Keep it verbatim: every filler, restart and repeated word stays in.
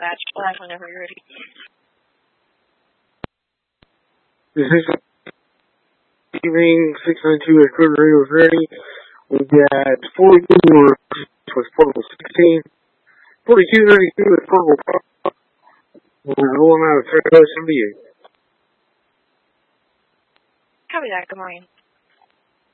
dispatch. Flash whenever you're ready. This is evening six ninety-two at Code Radio is ready. We got forty-four with Portable sixteen. forty-two ninety-two with Portable. We're rolling out of Fairhouse seventy-eight. Copy that. Good morning.